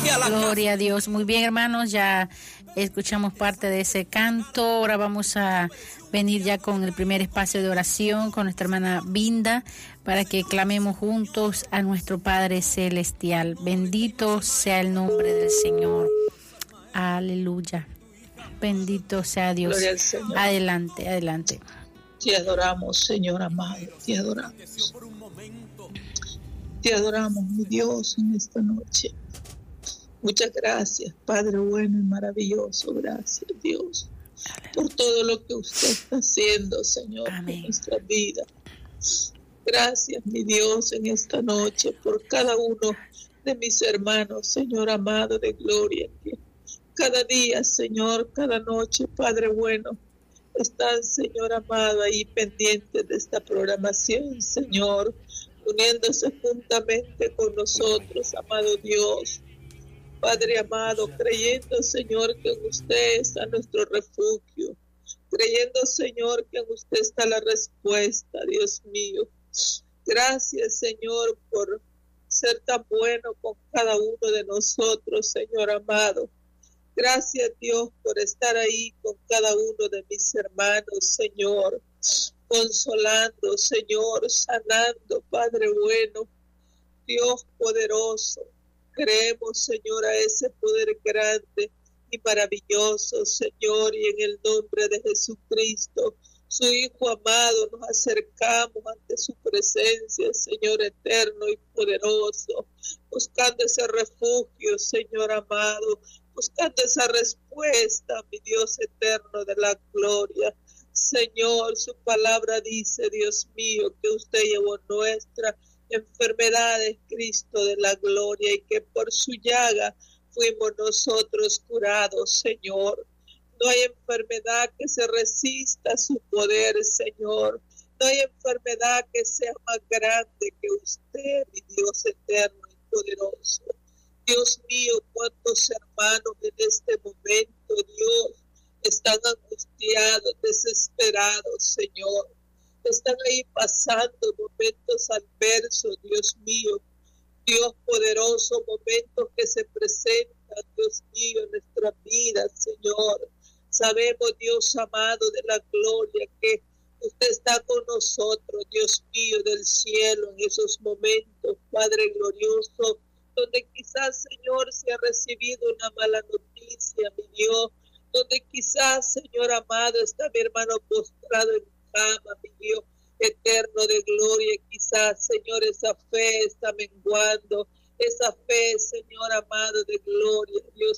a la casa. Gloria a Dios. Muy bien, hermanos, ya escuchamos parte de ese canto. Ahora vamos a venir ya con el primer espacio de oración con nuestra hermana Binda para que clamemos juntos a nuestro Padre Celestial. Bendito sea el nombre del Señor. Aleluya. Bendito sea Dios. Gloria al Señor. Adelante, adelante. Te adoramos, Señor amado, te adoramos. Te adoramos, mi Dios, en esta noche. Muchas gracias, Padre bueno y maravilloso. Gracias, Dios, por todo lo que usted está haciendo, Señor, en nuestra vida. Gracias, mi Dios, en esta noche, por cada uno de mis hermanos, Señor amado de gloria, que cada día, Señor, cada noche, Padre bueno, están, Señor amado, ahí pendientes de esta programación, Señor, uniéndose juntamente con nosotros, amado Dios. Padre amado, creyendo, Señor, que en usted está nuestro refugio, creyendo, Señor, que en usted está la respuesta, Dios mío. Gracias, Señor, por ser tan bueno con cada uno de nosotros, Señor amado. Gracias, Dios, por estar ahí con cada uno de mis hermanos, Señor, consolando, Señor, sanando, Padre bueno, Dios poderoso. Creemos, Señor, a ese poder grande y maravilloso, Señor, y en el nombre de Jesucristo, su Hijo amado, nos acercamos ante su presencia, Señor eterno y poderoso, buscando ese refugio, Señor amado, buscando esa respuesta, mi Dios eterno de la gloria. Señor, su palabra dice, Dios mío, que usted llevó nuestra enfermedades, Cristo de la gloria, y que por su llaga fuimos nosotros curados, Señor. No hay enfermedad que se resista a su poder, Señor. No hay enfermedad que sea más grande que usted, mi Dios eterno y poderoso. Dios mío, cuántos hermanos en este momento, Dios, están angustiados, desesperados, Señor. Están ahí pasando momentos adversos, Dios mío. Dios poderoso, momentos que se presentan, Dios mío, en nuestra vida, Señor. Sabemos, Dios amado de la gloria, que usted está con nosotros, Dios mío, del cielo, en esos momentos, Padre glorioso, donde quizás, Señor, se ha recibido una mala noticia, mi Dios, donde quizás, Señor amado, está mi hermano postrado en cama, mi Dios eterno de gloria, quizás, Señor, esa fe está menguando, esa fe, Señor amado de gloria, Dios